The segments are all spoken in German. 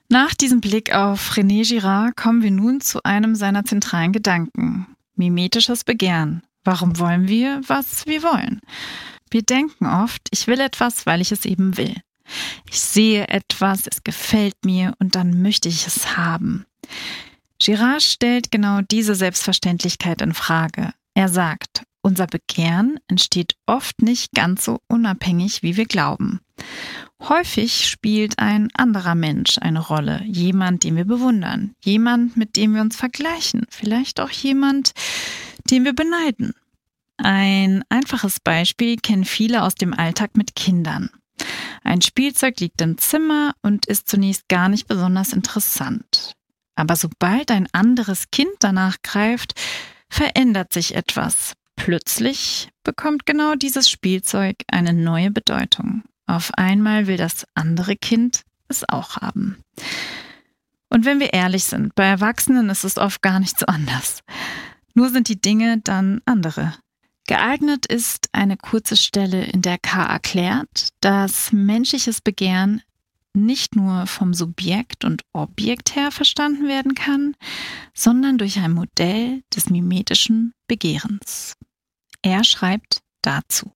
Nach diesem Blick auf René Girard kommen wir nun zu einem seiner zentralen Gedanken: mimetisches Begehren. Warum wollen wir, was wir wollen? Wir denken oft, ich will etwas, weil ich es eben will. Ich sehe etwas, es gefällt mir und dann möchte ich es haben. Girard stellt genau diese Selbstverständlichkeit in Frage. Er sagt, unser Begehren entsteht oft nicht ganz so unabhängig, wie wir glauben. Häufig spielt ein anderer Mensch eine Rolle, jemand, den wir bewundern, jemand, mit dem wir uns vergleichen, vielleicht auch jemand, den wir beneiden. Ein einfaches Beispiel kennen viele aus dem Alltag mit Kindern. Ein Spielzeug liegt im Zimmer und ist zunächst gar nicht besonders interessant. Aber sobald ein anderes Kind danach greift, verändert sich etwas. Plötzlich bekommt genau dieses Spielzeug eine neue Bedeutung. Auf einmal will das andere Kind es auch haben. Und wenn wir ehrlich sind, bei Erwachsenen ist es oft gar nicht so anders. Nur sind die Dinge dann andere. Geeignet ist eine kurze Stelle, in der K. erklärt, dass menschliches Begehren nicht nur vom Subjekt und Objekt her verstanden werden kann, sondern durch ein Modell des mimetischen Begehrens. Er schreibt dazu: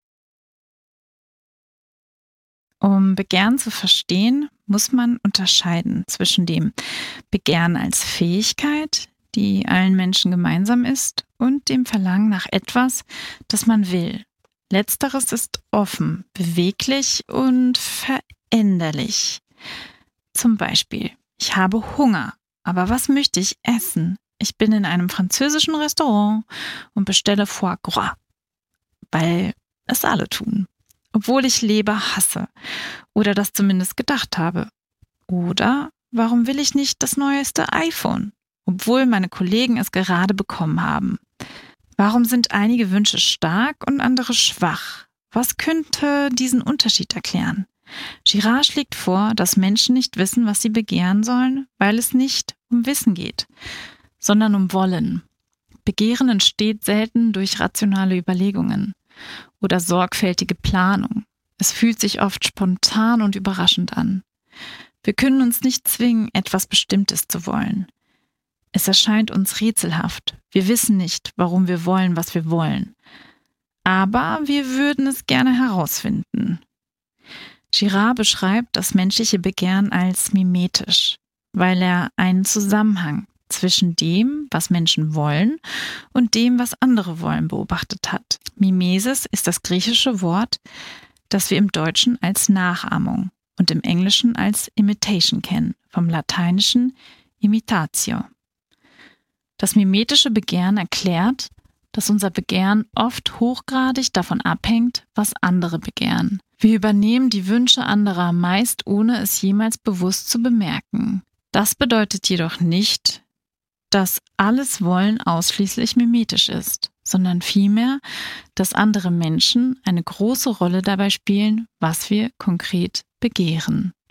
Um Begehren zu verstehen, muss man unterscheiden zwischen dem Begehren als Fähigkeit, die allen Menschen gemeinsam ist, und dem Verlangen nach etwas, das man will. Letzteres ist offen, beweglich und veränderlich. Zum Beispiel, ich habe Hunger, aber was möchte ich essen? Ich bin in einem französischen Restaurant und bestelle Foie Gras, weil es alle tun. Obwohl ich Leber hasse oder das zumindest gedacht habe. Oder warum will ich nicht das neueste iPhone, obwohl meine Kollegen es gerade bekommen haben? Warum sind einige Wünsche stark und andere schwach? Was könnte diesen Unterschied erklären? Girard schlägt vor, dass Menschen nicht wissen, was sie begehren sollen, weil es nicht um Wissen geht, sondern um Wollen. Begehren entsteht selten durch rationale Überlegungen oder sorgfältige Planung. Es fühlt sich oft spontan und überraschend an. Wir können uns nicht zwingen, etwas Bestimmtes zu wollen. Es erscheint uns rätselhaft. Wir wissen nicht, warum wir wollen, was wir wollen. Aber wir würden es gerne herausfinden. Girard beschreibt das menschliche Begehren als mimetisch, weil er einen Zusammenhang zwischen dem, was Menschen wollen, und dem, was andere wollen, beobachtet hat. Mimesis ist das griechische Wort, das wir im Deutschen als Nachahmung und im Englischen als Imitation kennen, vom lateinischen imitatio. Das mimetische Begehren erklärt, dass unser Begehren oft hochgradig davon abhängt, was andere begehren. Wir übernehmen die Wünsche anderer meist, ohne es jemals bewusst zu bemerken. Das bedeutet jedoch nicht, dass alles Wollen ausschließlich mimetisch ist, sondern vielmehr, dass andere Menschen eine große Rolle dabei spielen, was wir konkret begehren.